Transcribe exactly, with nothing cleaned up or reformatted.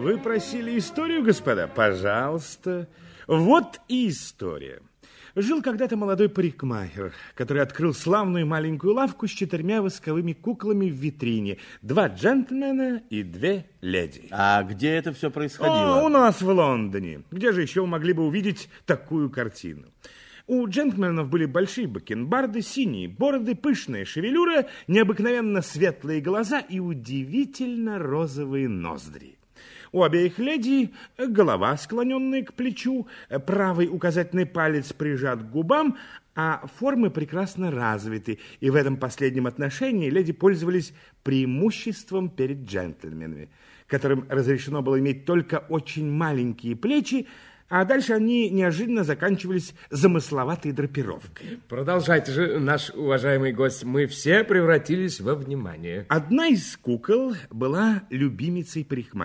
Вы просили историю, господа? Пожалуйста. Вот и история. Жил когда-то молодой парикмахер, который открыл славную маленькую лавку с четырьмя восковыми куклами в витрине. Два джентльмена и две леди. А где это все происходило? О, у нас в Лондоне. Где же еще вы могли бы увидеть такую картину? У джентльменов были большие бакенбарды, синие бороды, пышная шевелюра, необыкновенно светлые глаза и удивительно розовые ноздри. У обеих леди голова, склоненная к плечу, правый указательный палец прижат к губам, а формы прекрасно развиты, и в этом последнем отношении леди пользовались преимуществом перед джентльменами, которым разрешено было иметь только очень маленькие плечи, а дальше они неожиданно заканчивались замысловатой драпировкой. Продолжайте же, наш уважаемый гость. Мы все превратились во внимание. Одна из кукол была любимицей парикмахера.